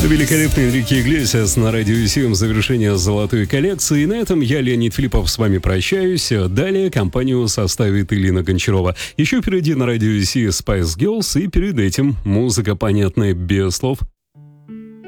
Великолепный Энрике Иглесиас на радио 7, завершение золотой коллекции. И на этом я, Леонид Филиппов, с вами прощаюсь. Далее компанию составит Ирина Гончарова. Еще впереди на радио 7 Spice Girls, и перед этим музыка, понятная без слов,